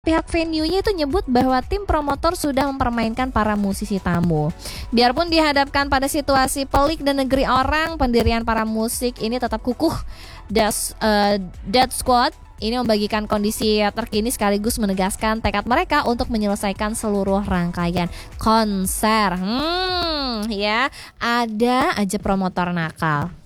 Pihak venue-nya itu nyebut bahwa tim promotor sudah mempermainkan para musisi tamu. Biarpun dihadapkan pada situasi pelik dan negeri orang, pendirian para musik ini tetap kukuh. Death Squad ini membagikan kondisi terkini sekaligus menegaskan tekad mereka untuk menyelesaikan seluruh rangkaian konser. Ya, ada aja promotor nakal.